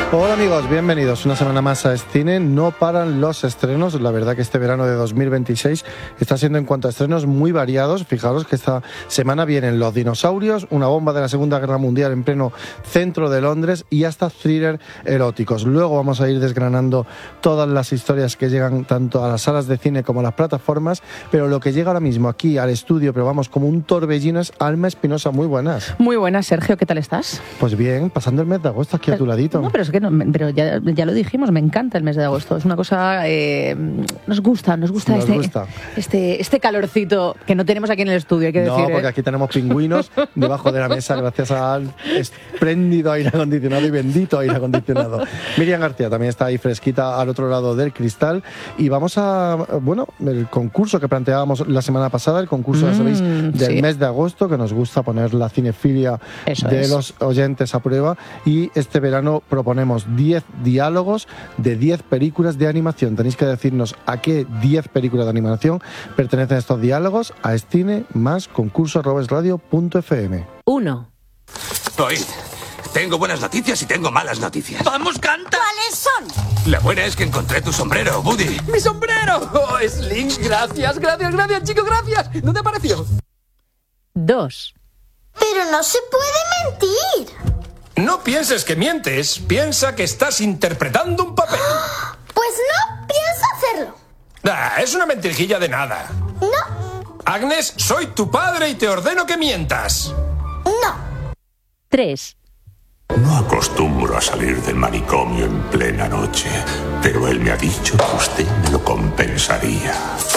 Hola amigos, bienvenidos una semana más a Escine. No paran los estrenos. La verdad que este verano de 2026 está siendo en cuanto a estrenos muy variados. Fijaros que esta semana vienen Los dinosaurios, una bomba de la Segunda Guerra Mundial en pleno centro de Londres y hasta thriller eróticos. Luego vamos a ir desgranando todas las historias que llegan tanto a las salas de cine como a las plataformas, pero lo que llega ahora mismo aquí al estudio, pero vamos como un torbellino, es Alma Espinosa. Muy buenas. Muy buenas, Sergio, ¿qué tal estás? Pues bien, pasando el mes de agosto aquí a tu ladito. No, pero es que pero ya lo dijimos, me encanta el mes de agosto. Es una cosa, nos gusta este calorcito que no tenemos aquí en el estudio, hay que decir. No, porque aquí tenemos pingüinos debajo de la mesa gracias al espléndido aire acondicionado y bendito aire acondicionado. Miriam García también está ahí fresquita al otro lado del cristal y vamos a, el concurso que planteábamos la semana pasada, el concurso, ya sabéis, del mes de agosto, que nos gusta poner la cinefilia los oyentes a prueba, y este verano proponemos 10 diálogos de 10 películas de animación. Tenéis que decirnos a qué 10 películas de animación pertenecen estos diálogos a Escine más concurso@esradio.fm. 1. Oíd, tengo buenas noticias y tengo malas noticias. ¡Vamos, canta! ¿Cuáles son? La buena es que encontré tu sombrero, Woody. ¡Mi sombrero! ¡Oh, Slim! Gracias, chicos, gracias. ¿Dónde apareció? 2. Pero no se puede mentir. No pienses que mientes, piensa que estás interpretando un papel. Pues no pienso hacerlo. Es una mentirijilla de nada. No. Agnes, soy tu padre y te ordeno que mientas. No. 3. No acostumbro a salir del manicomio en plena noche, pero él me ha dicho que usted me lo compensaría.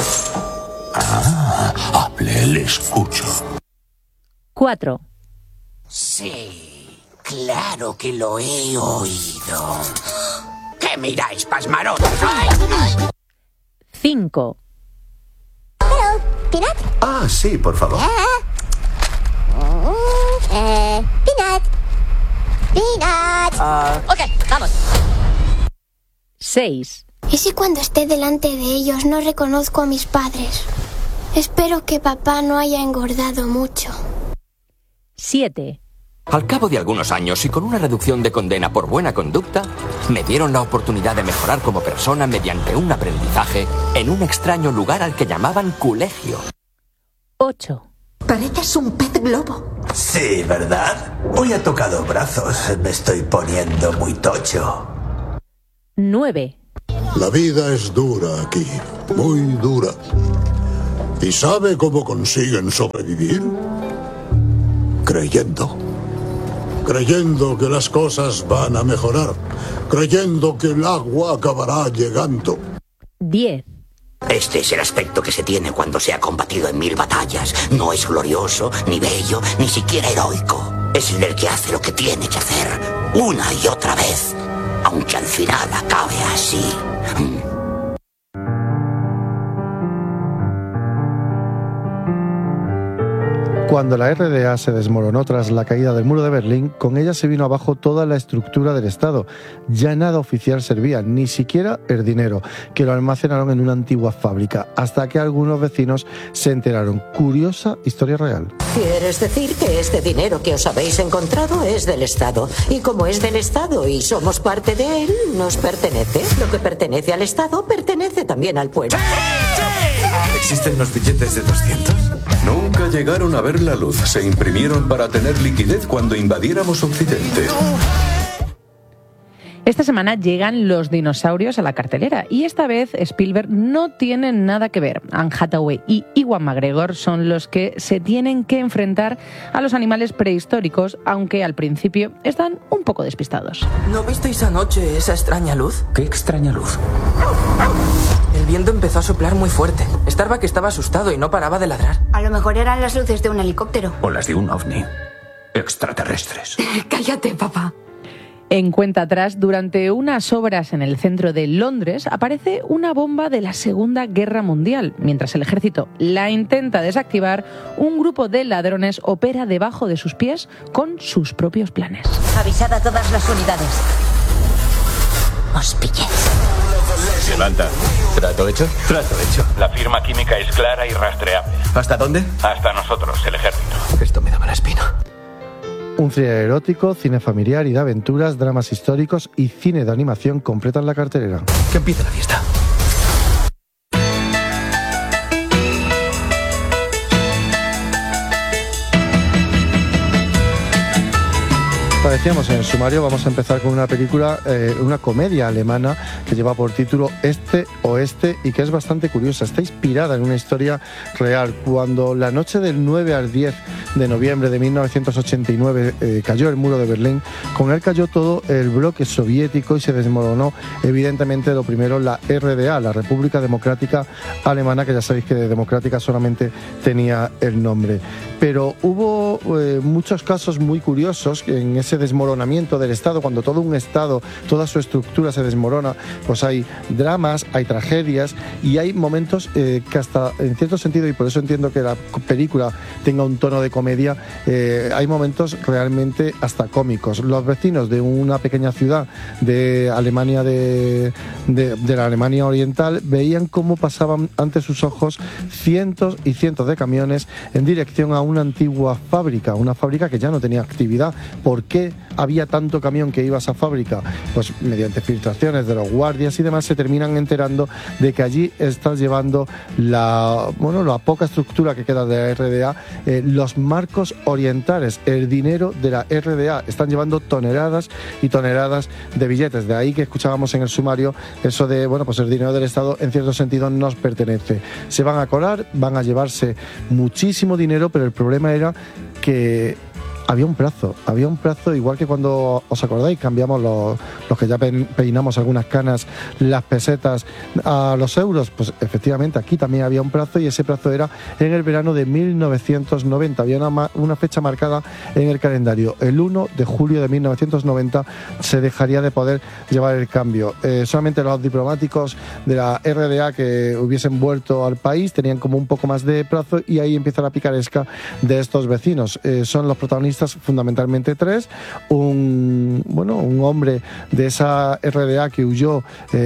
Hable, le escucho. 4. Sí. Claro que lo he oído. ¿Qué miráis, pasmarones? 5. Hello, Peanut. Ah, sí, por favor. Peanut. Ok, vamos. 6. ¿Y si cuando esté delante de ellos no reconozco a mis padres? Espero que papá no haya engordado mucho. 7. Al cabo de algunos años y con una reducción de condena por buena conducta, me dieron la oportunidad de mejorar como persona mediante un aprendizaje en un extraño lugar al que llamaban colegio. 8. Pareces un pez globo. Sí, ¿verdad? Hoy ha tocado brazos. Me estoy poniendo muy tocho. 9. La vida es dura aquí, muy dura. ¿Y sabe cómo consiguen sobrevivir? Creyendo que las cosas van a mejorar, creyendo que el agua acabará llegando. 10. Este es el aspecto que se tiene cuando se ha combatido en 1000 batallas. No es glorioso, ni bello, ni siquiera heroico. Es el que hace lo que tiene que hacer, una y otra vez, aunque al final acabe así. Cuando la RDA se desmoronó tras la caída del muro de Berlín, con ella se vino abajo toda la estructura del Estado. Ya nada oficial servía, ni siquiera el dinero, que lo almacenaron en una antigua fábrica, hasta que algunos vecinos se enteraron. Curiosa historia real. ¿Quieres decir que este dinero que os habéis encontrado es del Estado? Y como es del Estado y somos parte de él, nos pertenece. Lo que pertenece al Estado pertenece también al pueblo. ¿Existen los billetes de 200? Nunca llegaron a ver la luz. Se imprimieron para tener liquidez cuando invadiéramos Occidente. Esta semana llegan Los dinosaurios a la cartelera y esta vez Spielberg no tiene nada que ver. Anne Hathaway y Ewan McGregor son los que se tienen que enfrentar a los animales prehistóricos, aunque al principio están un poco despistados. ¿No visteis anoche esa extraña luz? ¿Qué extraña luz? El viento empezó a soplar muy fuerte. Starbuck estaba asustado y no paraba de ladrar. A lo mejor eran las luces de un helicóptero. O las de un ovni. Extraterrestres. Cállate, papá. En cuenta atrás, durante unas obras en el centro de Londres, aparece una bomba de la Segunda Guerra Mundial. Mientras el ejército la intenta desactivar, un grupo de ladrones opera debajo de sus pies con sus propios planes. Avisad a todas las unidades. Os pillé. Levanta. ¿Trato hecho? Trato hecho. La firma química es clara y rastreable. ¿Hasta dónde? Hasta nosotros, el ejército. Esto me da mala espina. Un thriller erótico, cine familiar y de aventuras, dramas históricos y cine de animación completan la cartelera. Que empiece la fiesta. Decíamos en el sumario, vamos a empezar con una película, una comedia alemana que lleva por título Este Oeste y que es bastante curiosa. Está inspirada en una historia real. Cuando la noche del 9 al 10 de noviembre de 1989 cayó el muro de Berlín, con él cayó todo el bloque soviético y se desmoronó evidentemente lo primero la RDA, la República Democrática Alemana, que ya sabéis que de democrática solamente tenía el nombre. Pero hubo muchos casos muy curiosos en ese desmoronamiento del Estado. Cuando todo un Estado, toda su estructura se desmorona, pues hay dramas, hay tragedias y hay momentos que hasta en cierto sentido, y por eso entiendo que la película tenga un tono de comedia, hay momentos realmente hasta cómicos. Los vecinos de una pequeña ciudad de Alemania, de la Alemania Oriental, veían cómo pasaban ante sus ojos cientos y cientos de camiones en dirección a una antigua fábrica, una fábrica que ya no tenía actividad. ¿Por qué había tanto camión que iba a esa fábrica? Pues mediante filtraciones de los guardias y demás se terminan enterando de que allí están llevando la poca estructura que queda de la RDA, los marcos orientales, el dinero de la RDA. Están llevando toneladas y toneladas de billetes. De ahí que escuchábamos en el sumario eso de, pues el dinero del Estado en cierto sentido nos pertenece. Se van a colar, van a llevarse muchísimo dinero, pero el problema era que había un plazo, igual que cuando, ¿os acordáis? Cambiamos los que ya peinamos algunas canas, las pesetas a los euros. Pues efectivamente aquí también había un plazo y ese plazo era en el verano de 1990. Había una fecha marcada en el calendario. El 1 de julio de 1990 se dejaría de poder llevar el cambio. Solamente los diplomáticos de la RDA que hubiesen vuelto al país tenían como un poco más de plazo y ahí empieza la picaresca de estos vecinos. Son los protagonistas fundamentalmente tres: un hombre de esa RDA que huyó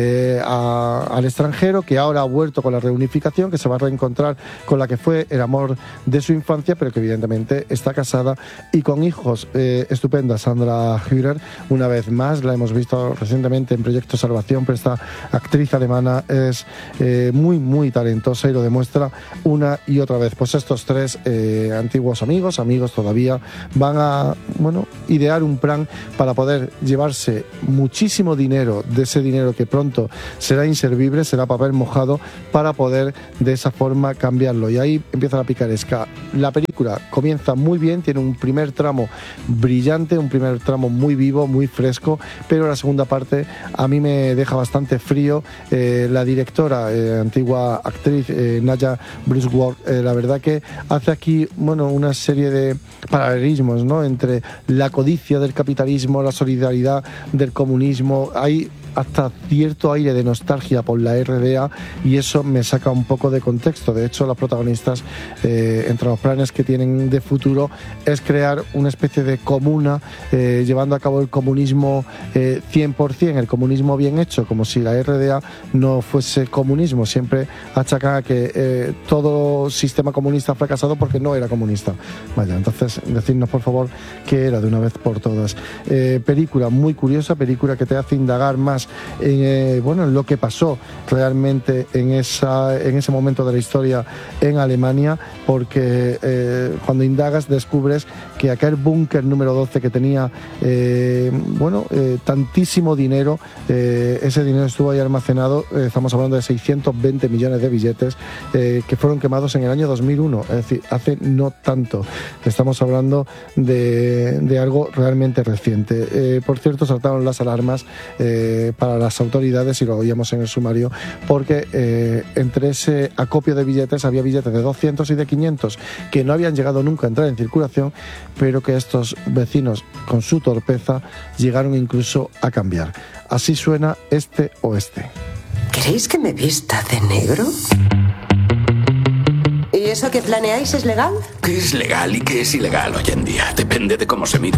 al extranjero, que ahora ha vuelto con la reunificación, que se va a reencontrar con la que fue el amor de su infancia, pero que evidentemente está casada y con hijos. Estupenda Sandra Hüller, una vez más, la hemos visto recientemente en Proyecto Salvación, pero esta actriz alemana es muy, muy talentosa y lo demuestra una y otra vez. Pues estos tres antiguos amigos todavía, van a idear un plan para poder llevarse muchísimo dinero, de ese dinero que pronto será inservible, será papel mojado, para poder de esa forma cambiarlo. Y ahí empieza la picaresca. La película comienza muy bien, tiene un primer tramo brillante, un primer tramo muy vivo, muy fresco, pero la segunda parte a mí me deja bastante frío. La directora, antigua actriz, Naya Brusworth, la verdad que hace aquí una serie de paralelismos, entre la codicia del capitalismo, la solidaridad del comunismo. Hay hasta cierto aire de nostalgia por la RDA y eso me saca un poco de contexto. De hecho, los protagonistas, entre los planes que tienen de futuro, es crear una especie de comuna, llevando a cabo el comunismo 100%, el comunismo bien hecho, como si la RDA no fuese comunismo. Siempre achacan a que todo sistema comunista ha fracasado porque no era comunista. Vaya, entonces decidnos por favor qué era de una vez por todas. Película muy curiosa, película que te hace indagar más en lo que pasó realmente en ese momento de la historia en Alemania, porque cuando indagas descubres que aquel búnker número 12 que tenía tantísimo dinero, ese dinero estuvo ahí almacenado. Estamos hablando de 620 millones de billetes que fueron quemados en el año 2001, es decir, hace no tanto. Estamos hablando de algo realmente reciente. Por cierto, saltaron las alarmas para las autoridades, y lo oíamos en el sumario, porque entre ese acopio de billetes había billetes de 200 y de 500 que no habían llegado nunca a entrar en circulación, pero que estos vecinos, con su torpeza, llegaron incluso a cambiar. Así suena Este Oeste. ¿Queréis que me vista de negro? ¿Y eso que planeáis es legal? ¿Qué es legal y qué es ilegal hoy en día? Depende de cómo se mire.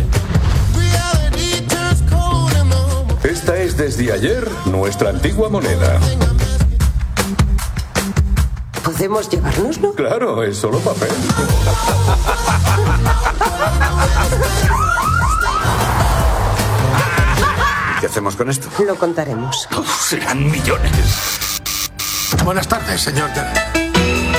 Esta es desde ayer nuestra antigua moneda. ¿Podemos llevárnoslo? Claro, es solo papel. ¿Qué hacemos con esto? Lo contaremos. Serán millones. Buenas tardes, señor Dell.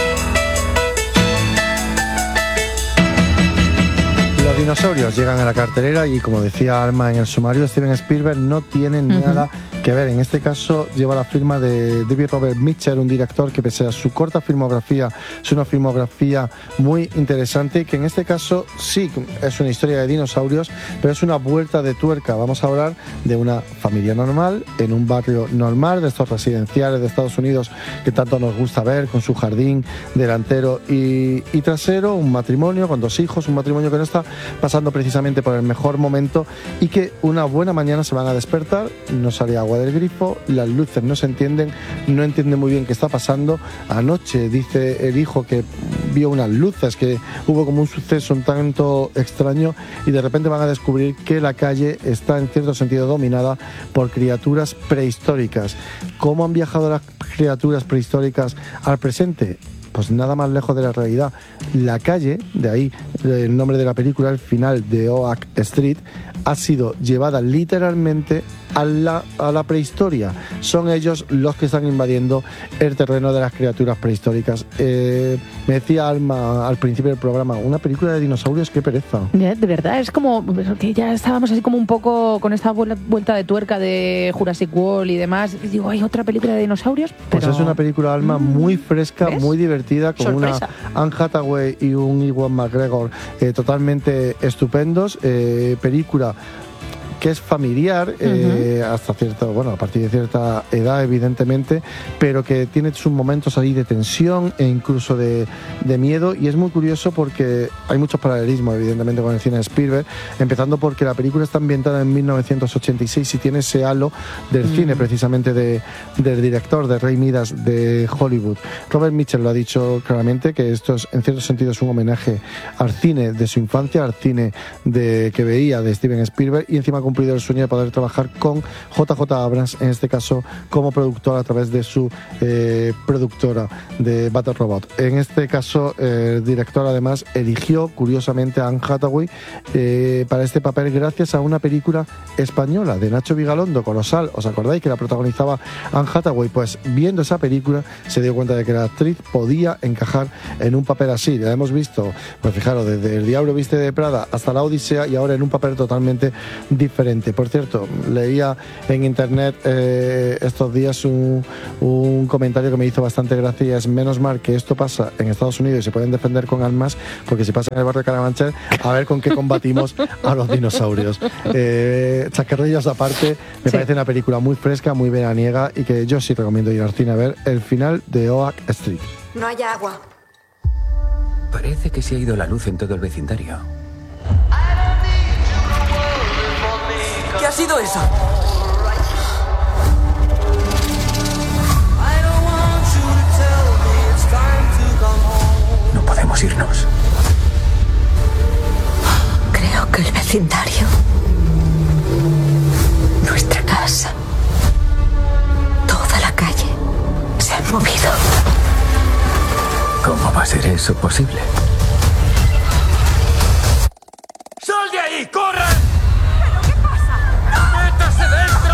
Los dinosaurios llegan a la cartelera y, como decía Alma en el sumario, Steven Spielberg no tiene nada que ver. En este caso lleva la firma de David Robert Mitchell, un director que, pese a su corta filmografía, es una filmografía muy interesante, que en este caso sí es una historia de dinosaurios, pero es una vuelta de tuerca. Vamos a hablar de una familia normal, en un barrio normal, de estos residenciales de Estados Unidos que tanto nos gusta ver, con su jardín delantero y trasero, un matrimonio con 2 hijos, un matrimonio que no está pasando precisamente por el mejor momento y que una buena mañana se van a despertar, no sale agua del grifo, las luces no se entienden, no entienden muy bien qué está pasando. Anoche dice el hijo que vio unas luces, que hubo como un suceso un tanto extraño, y de repente van a descubrir que la calle está en cierto sentido dominada por criaturas prehistóricas. ¿Cómo han viajado las criaturas prehistóricas al presente? Pues nada más lejos de la realidad. La calle, de ahí el nombre de la película, el final de Oak Street, ha sido llevada literalmente a la prehistoria. Son ellos los que están invadiendo el terreno de las criaturas prehistóricas. Me decía Alma al principio del programa, una película de dinosaurios, qué pereza. De verdad, es como que ya estábamos así como un poco con esta vuelta de tuerca de Jurassic World y demás. Y digo, hay otra película de dinosaurios, pero... Pues es una película, Alma, muy fresca, ¿ves? Muy divertida, con sorpresa. Una Anne Hathaway y un Ewan McGregor totalmente estupendos. Película que es familiar hasta cierto, bueno, a partir de cierta edad, evidentemente, pero que tiene sus momentos ahí de tensión e incluso de miedo, y es muy curioso porque hay muchos paralelismos, evidentemente, con el cine de Spielberg, empezando porque la película está ambientada en 1986 y tiene ese halo del cine, precisamente del director, de Ray Midas, de Hollywood. Robert Mitchell lo ha dicho claramente, que esto es, en cierto sentido, es un homenaje al cine de su infancia, al cine que veía de Steven Spielberg, y encima cumplido el sueño de poder trabajar con JJ Abrams, en este caso como productor a través de su productora de Battle Robot. En este caso el director además eligió curiosamente a Anne Hathaway para este papel gracias a una película española de Nacho Vigalondo, Colosal. ¿Os acordáis que la protagonizaba Anne Hathaway? Pues viendo esa película se dio cuenta de que la actriz podía encajar en un papel así. Ya hemos visto, pues fijaros, desde El Diablo Viste de Prada hasta La Odisea, y ahora en un papel totalmente diferente. Por cierto, leía en internet estos días un comentario que me hizo bastante gracia, y es: menos mal que esto pasa en Estados Unidos y se pueden defender con armas, porque si pasa en el barrio de Carabanchel, a ver con qué combatimos a los dinosaurios. Chascarrillos aparte, me parece una película muy fresca, muy veraniega, y que yo sí recomiendo ir al cine a ver el final de Oak Street. No hay agua. Parece que se ha ido la luz en todo el vecindario. ¿Qué ha sido eso? No podemos irnos. Creo que el vecindario, nuestra casa, toda la calle se han movido. ¿Cómo va a ser eso posible? ¡Sal de ahí! ¡Corran! ¡Métase dentro!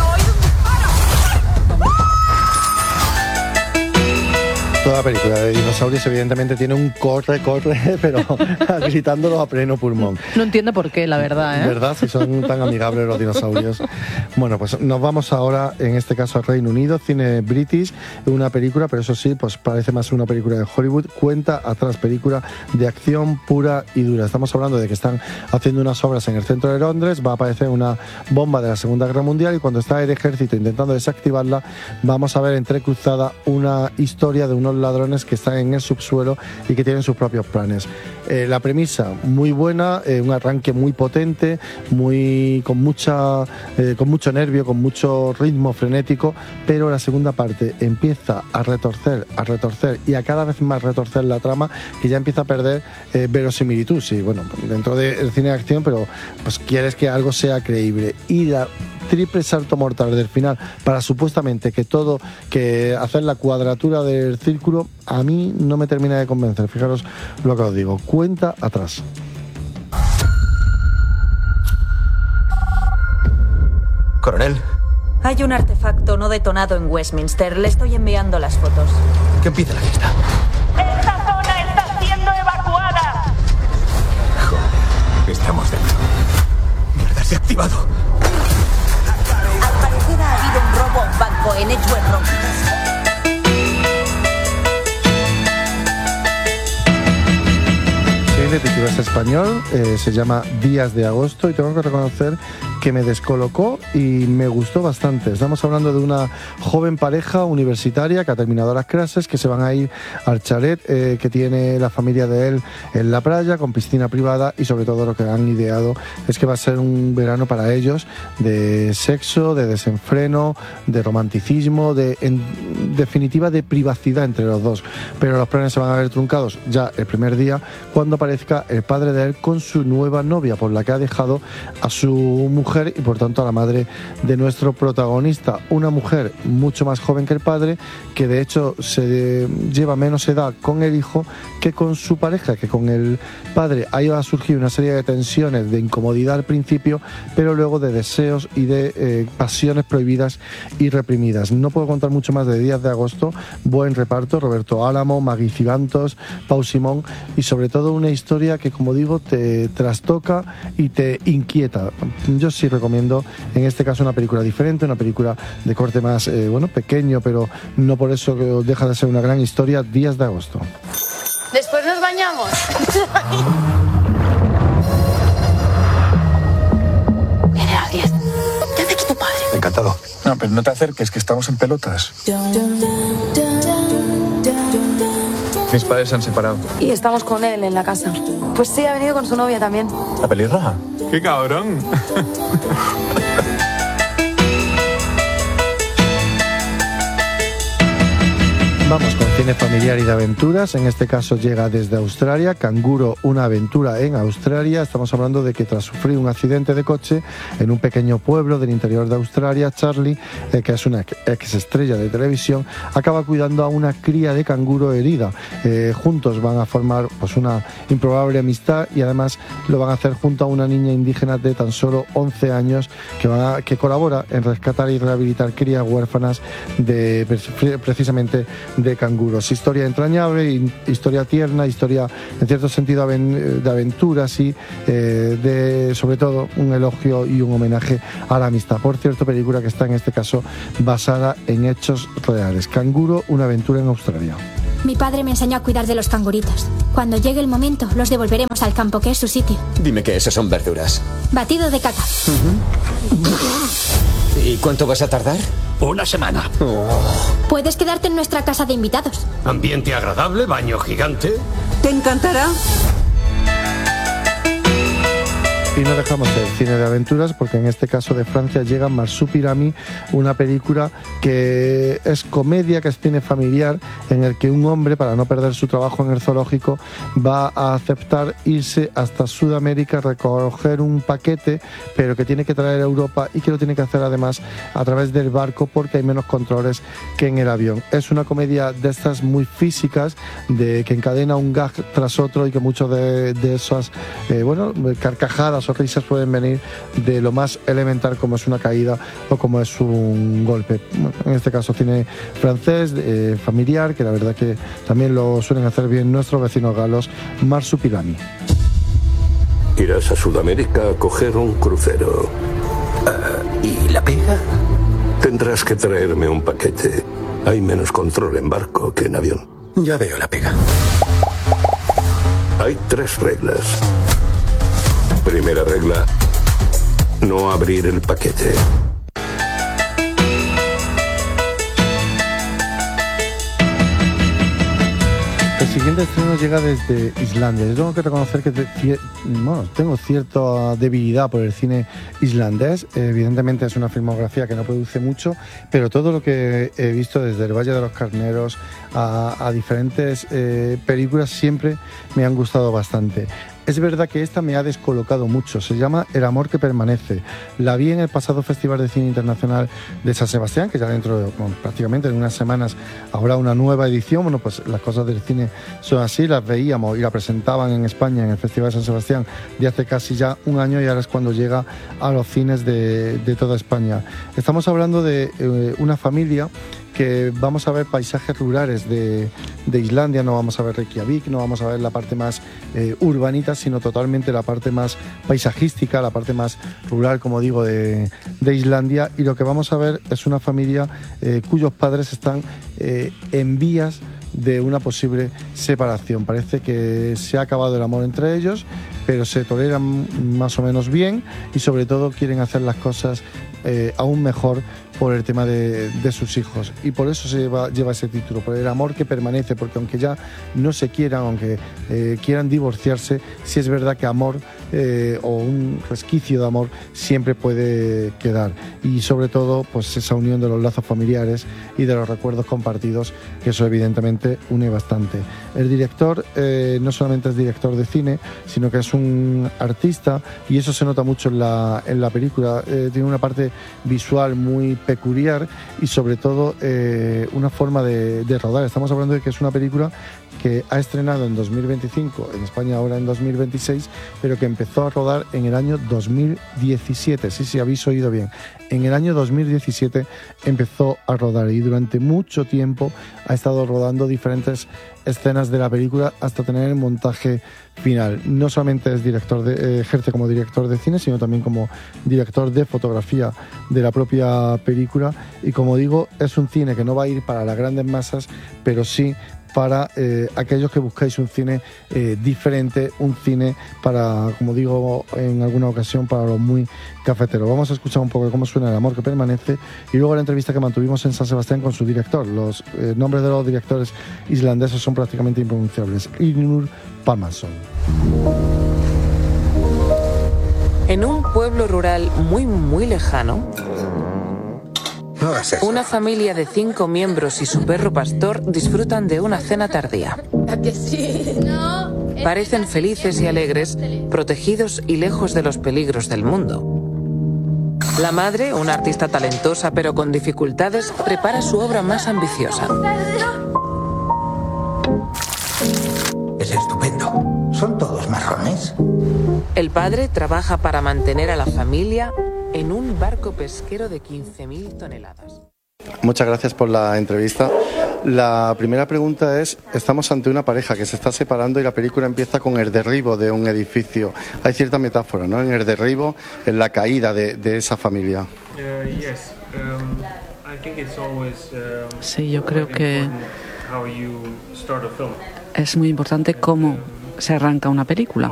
Toda película de dinosaurios evidentemente tiene un corre, pero gritándolo a pleno pulmón. No entiendo por qué, la verdad, ¿eh? ¿Verdad? Si son tan amigables los dinosaurios. Bueno, pues nos vamos ahora, en este caso, al Reino Unido, cine british, una película, pero eso sí, pues parece más una película de Hollywood, cuenta atrás, película de acción pura y dura. Estamos hablando de que están haciendo unas obras en el centro de Londres, va a aparecer una bomba de la Segunda Guerra Mundial, y cuando está el ejército intentando desactivarla, vamos a ver entrecruzada una historia de unos ladrones que están en el subsuelo y que tienen sus propios planes. La premisa muy buena, un arranque muy potente, con mucho nervio, con mucho ritmo frenético, pero la segunda parte empieza a retorcer y a cada vez más retorcer la trama, que ya empieza a perder verosimilitud. Sí, bueno, dentro del cine de acción, pero pues quieres que algo sea creíble, y la triple salto mortal del final para supuestamente que hacer la cuadratura del círculo, a mí no me termina de convencer. Fijaros lo que os digo, cuenta atrás. Coronel. Hay un artefacto no detonado en Westminster. Le estoy enviando las fotos. Que empiece la fiesta. ¡Esta zona está siendo evacuada! Joder, estamos dentro. Mierda, se ha activado. Al parecer ha habido un robo a un banco en Edgeware Road. De título es español, se llama Días de Agosto y tengo que reconocer que me descolocó y me gustó bastante. Estamos hablando de una joven pareja universitaria que ha terminado las clases, que se van a ir al chalet que tiene la familia de él en la playa, con piscina privada, y sobre todo lo que han ideado es que va a ser un verano para ellos de sexo, de desenfreno, de romanticismo, en definitiva de privacidad entre los dos. Pero los planes se van a ver truncados ya el primer día cuando aparezca el padre de él con su nueva novia, por la que ha dejado a su mujer y por tanto a la madre de nuestro protagonista, una mujer mucho más joven que el padre, que de hecho se lleva menos edad con el hijo que con su pareja, que con el padre. Ahí va a surgir una serie de tensiones, de incomodidad al principio, pero luego de deseos y de pasiones prohibidas y reprimidas. No puedo contar mucho más de Días de Agosto. Buen reparto: Roberto Álamo, Magui Cibantos, Pau Simón, y sobre todo una historia que, como digo, te trastoca y te inquieta. Yo sí recomiendo en este caso una película diferente, una película de corte más pequeño, pero no por eso deja de ser una gran historia. Días de Agosto. Después nos bañamos. Viene alguien. ¿Qué hace aquí tu padre? Encantado. No, pero no te acerques, que estamos en pelotas. Mis padres se han separado. Y estamos con él en la casa. Pues sí, ha venido con su novia también. ¿La pelirroja? ¡Qué cabrón! Vamos con cine familiar y de aventuras. En este caso llega desde Australia, Canguro, una aventura en Australia. Estamos hablando de que tras sufrir un accidente de coche en un pequeño pueblo del interior de Australia, Charlie, que es una ex estrella de televisión, acaba cuidando a una cría de canguro herida. Juntos van a formar una improbable amistad, y además lo van a hacer junto a una niña indígena de tan solo 11 años que colabora en rescatar y rehabilitar crías huérfanas precisamente de canguros. Historia entrañable, historia tierna, historia en cierto sentido de aventuras y sobre todo un elogio y un homenaje a la amistad. Por cierto, película que está en este caso basada en hechos reales. Canguro, una aventura en Australia. Mi padre me enseñó a cuidar de los canguritos. Cuando llegue el momento, los devolveremos al campo, que es su sitio. Dime que esas son verduras. Batido de caca. ¿Y cuánto vas a tardar? Una semana. Puedes quedarte en nuestra casa de invitados. Ambiente agradable, baño gigante. ¿Te encantará? Y no dejamos el cine de aventuras, porque en este caso de Francia llega Marsupilami, una película que es comedia, que es cine familiar, en el que un hombre, para no perder su trabajo en el zoológico, va a aceptar irse hasta Sudamérica a recoger un paquete, pero que tiene que traer a Europa, y que lo tiene que hacer además a través del barco, porque hay menos controles que en el avión. Es una comedia de estas muy físicas, que encadena un gag tras otro, y que muchos de esas carcajadas o risas pueden venir de lo más elemental, como es una caída o como es un golpe. En este caso cine francés, familiar, que la verdad que también lo suelen hacer bien nuestros vecinos galos. Marsupilami. Irás a Sudamérica a coger un crucero. ¿Y la pega? Tendrás que traerme un paquete. Hay menos control en barco que en avión. Ya veo la pega. Hay 3 reglas. Primera regla: no abrir el paquete. El siguiente estreno llega desde Islandia. Yo tengo que reconocer que tengo cierta debilidad por el cine islandés. Evidentemente es una filmografía que no produce mucho, pero todo lo que he visto, desde El Valle de los Carneros a diferentes películas, siempre me han gustado bastante. Es verdad que esta me ha descolocado mucho. Se llama El amor que permanece. La vi en el pasado Festival de Cine Internacional de San Sebastián, que ya dentro de prácticamente en unas semanas habrá una nueva edición. Bueno, pues las cosas del cine son así, las veíamos y la presentaban en España en el Festival de San Sebastián de hace casi ya un año, y ahora es cuando llega a los cines de toda España. Estamos hablando de una familia que vamos a ver paisajes rurales de Islandia, no vamos a ver Reykjavik, no vamos a ver la parte más urbanita, sino totalmente la parte más paisajística, la parte más rural, como digo, de Islandia, y lo que vamos a ver es una familia cuyos padres están en vías de una posible separación. Parece que se ha acabado el amor entre ellos, pero se toleran más o menos bien y sobre todo quieren hacer las cosas aún mejor por el tema de sus hijos, y por eso se lleva ese título, por el amor que permanece, porque aunque ya no se quieran, aunque quieran divorciarse, sí es verdad que amor o un resquicio de amor siempre puede quedar, y sobre todo pues esa unión de los lazos familiares y de los recuerdos compartidos, que eso evidentemente une bastante. El director no solamente es director de cine, sino que es un artista, y eso se nota mucho en la película. Tiene una parte visual muy peculiar y sobre todo una forma de rodar. Estamos hablando de que es una película que ha estrenado en 2025, en España ahora en 2026, pero que empezó a rodar en el año 2017. Sí, habéis oído bien. En el año 2017 empezó a rodar y durante mucho tiempo ha estado rodando diferentes escenas de la película hasta tener el montaje final. No solamente es ejerce como director de cine, sino también como director de fotografía de la propia película, y como digo, es un cine que no va a ir para las grandes masas, pero sí para aquellos que buscáis un cine diferente, un cine para, como digo en alguna ocasión, para los muy cafeteros. Vamos a escuchar un poco de cómo suena El amor que permanece y luego la entrevista que mantuvimos en San Sebastián con su director. Los nombres de los directores islandeses son prácticamente impronunciables. Ilnur Pálmason. En un pueblo rural muy lejano, una familia de 5 miembros y su perro pastor disfrutan de una cena tardía. Parecen felices y alegres, protegidos y lejos de los peligros del mundo. La madre, una artista talentosa pero con dificultades, prepara su obra más ambiciosa. Es estupendo. ¿Son todos marrones? El padre trabaja para mantener a la familia en un barco pesquero de 15.000 toneladas. Muchas gracias por la entrevista. La primera pregunta es, estamos ante una pareja que se está separando y la película empieza con el derribo de un edificio. Hay cierta metáfora, ¿no?, en el derribo, en la caída de esa familia. Sí, yo creo que es muy importante cómo se arranca una película.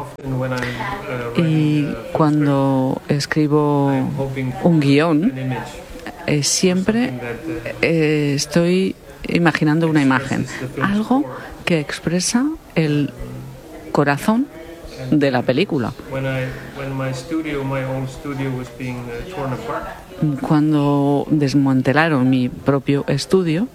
Y cuando escribo un guión, siempre estoy imaginando una imagen, algo que expresa el corazón de la película. Cuando desmantelaron mi propio estudio,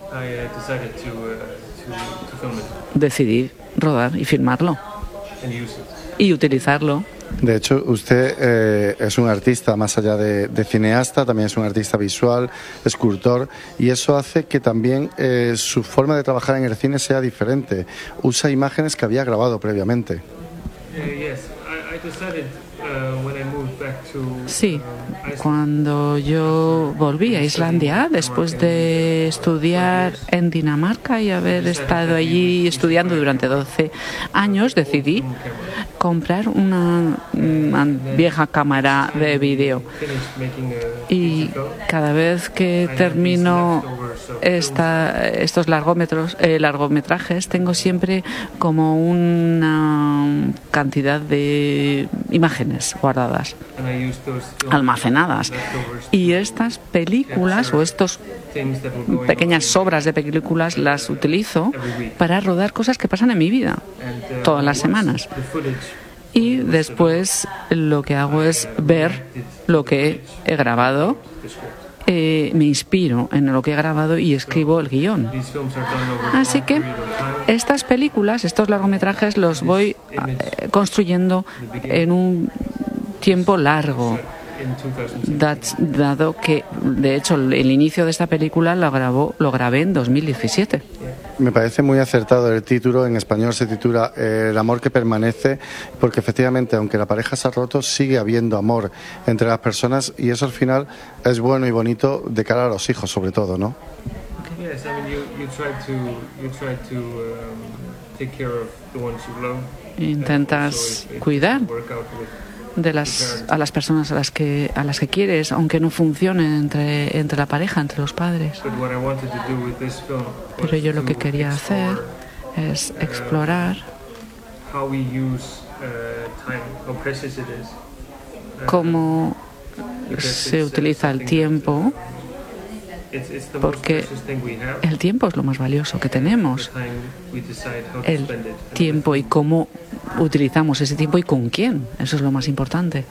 decidí rodar y filmarlo y utilizarlo. De hecho, usted es un artista, más allá de cineasta, también es un artista visual, escultor, y eso hace que también su forma de trabajar en el cine sea diferente. Usa imágenes que había grabado previamente. Sí, cuando yo volví a Islandia, después de estudiar en Dinamarca y haber estado allí estudiando durante 12 años, decidí comprar una vieja cámara de vídeo. Y cada vez que termino estos largometrajes, tengo siempre como una cantidad de imágenes guardadas, almacenadas, y estas películas o estos pequeñas sobras de películas las utilizo para rodar cosas que pasan en mi vida todas las semanas, y después lo que hago es ver lo que he grabado me inspiro en lo que he grabado y escribo el guión. Así que estas películas, estos largometrajes, los voy construyendo en un tiempo largo, dado que, de hecho, el inicio de esta película lo grabé en 2017. Me parece muy acertado el título. En español se titula El amor que permanece, porque efectivamente, aunque la pareja se ha roto, sigue habiendo amor entre las personas, y eso al final es bueno y bonito de cara a los hijos, sobre todo, ¿no? Yes, I mean, you try to take care of the ones you love. Intentas cuidar a las personas a las que quieres, aunque no funcione entre la pareja, entre los padres. Pero yo lo que quería hacer es explorar cómo se utiliza el tiempo, porque el tiempo es lo más valioso que tenemos. El tiempo y cómo utilizamos ese tiempo y con quién, eso es lo más importante.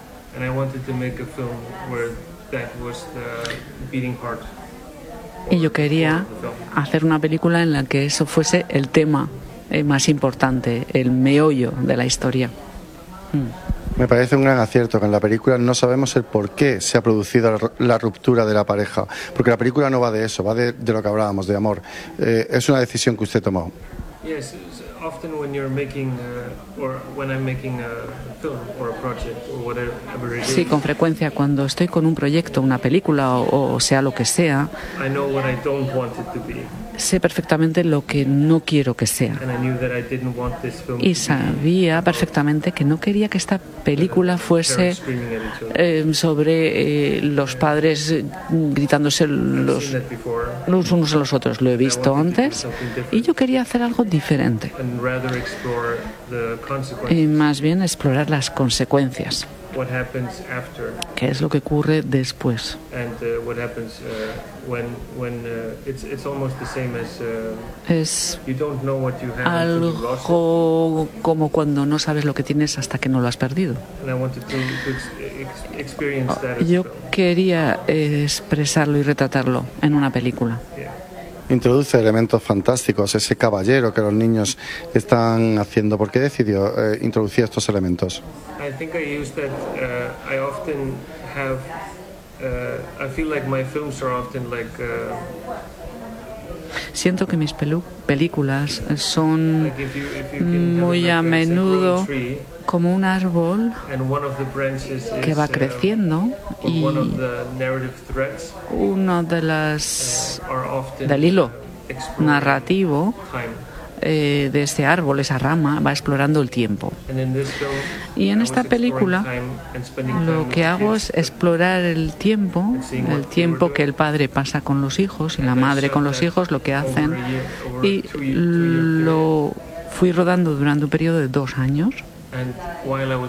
Y yo quería hacer una película en la que eso fuese el tema más importante, el meollo de la historia. Me parece un gran acierto que en la película no sabemos el por qué se ha producido la ruptura de la pareja, porque la película no va de eso, va de lo que hablábamos, de amor. Es una decisión que usted tomó. Yes, often when you're making or when I'm making a film or a project or whatever it is. Sí, con frecuencia cuando estoy con un proyecto, una película o sea lo que sea, I know what I don't want it to be. Sé perfectamente lo que no quiero que sea. Y sabía perfectamente que no quería que esta película fuese sobre los padres gritándose los unos a los otros. Lo he visto antes y yo quería hacer algo diferente. Y más bien explorar las consecuencias. ¿Qué es lo que ocurre después? Es algo como cuando no sabes lo que tienes hasta que no lo has perdido. Yo quería expresarlo y retratarlo en una película. Introduce elementos fantásticos, ese caballero que los niños están haciendo. ¿Por qué decidió introducir estos elementos? I think I use that. I often have. I feel like my films are often like. Siento que mis películas son muy a menudo como un árbol que va creciendo y uno del hilo narrativo de este árbol, esa rama, va explorando el tiempo. Y en esta película lo que hago es explorar el tiempo que el padre pasa con los hijos y la madre con los hijos, lo que hacen, y lo fui rodando durante un periodo de 2 años.